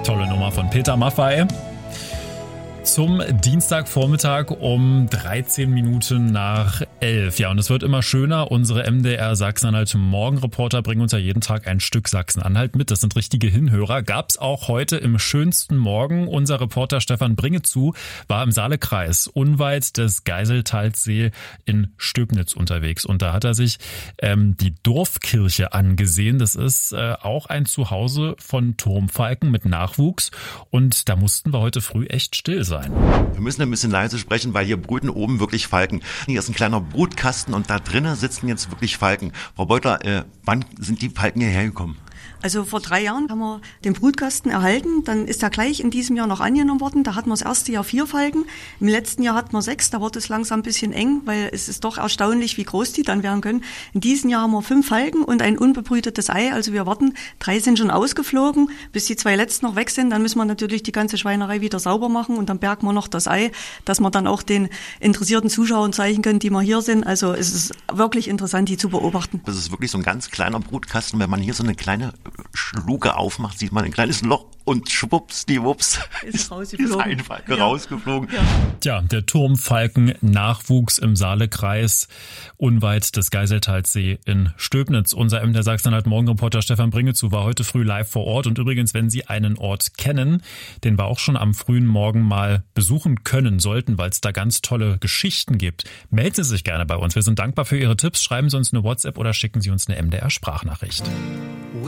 Tolle Nummer von Peter Maffay. Zum Dienstagvormittag um 13 Minuten nach 11. Ja, und es wird immer schöner. Unsere MDR Sachsen-Anhalt-Morgenreporter bringen uns ja jeden Tag ein Stück Sachsen-Anhalt mit. Das sind richtige Hinhörer. Gab's auch heute im schönsten Morgen. Unser Reporter Stefan Bringezu war im Saalekreis, unweit des Geiseltalsee in Stöbnitz unterwegs. Und da hat er sich die Dorfkirche angesehen. Das ist auch ein Zuhause von Turmfalken mit Nachwuchs. Und da mussten wir heute früh echt still sein. Wir müssen ein bisschen leise sprechen, weil hier brüten oben wirklich Falken. Hier ist ein kleiner Brutkasten und da drinnen sitzen jetzt wirklich Falken. Frau Beutler, wann sind die Falken hierher gekommen? Also vor 3 Jahren haben wir den Brutkasten erhalten, dann ist er gleich in diesem Jahr noch angenommen worden. Da hatten wir das erste Jahr 4 Falken, im letzten Jahr hatten wir 6, da wurde es langsam ein bisschen eng, weil es ist doch erstaunlich, wie groß die dann werden können. In diesem Jahr haben wir 5 Falken und ein unbebrütetes Ei, also wir warten, 3 sind schon ausgeflogen, bis die 2 letzten noch weg sind, dann müssen wir natürlich die ganze Schweinerei wieder sauber machen und dann bergen wir noch das Ei, dass wir dann auch den interessierten Zuschauern zeigen können, die wir hier sind. Also es ist wirklich interessant, die zu beobachten. Das ist wirklich so ein ganz kleiner Brutkasten, wenn man hier so eine kleine Luke aufmacht, sieht man ein kleines Loch und schwuppsdiwupps ist ein Falke rausgeflogen. Ja. Tja, der Turmfalken Nachwuchs im Saalekreis, unweit des Geiseltalsee in Stöbnitz. Unser MDR Sachsen-Anhalt-Morgenreporter Stefan Bringezu war heute früh live vor Ort. Und übrigens, wenn Sie einen Ort kennen, den wir auch schon am frühen Morgen mal besuchen können sollten, weil es da ganz tolle Geschichten gibt, melden Sie sich gerne bei uns. Wir sind dankbar für Ihre Tipps. Schreiben Sie uns eine WhatsApp oder schicken Sie uns eine MDR-Sprachnachricht.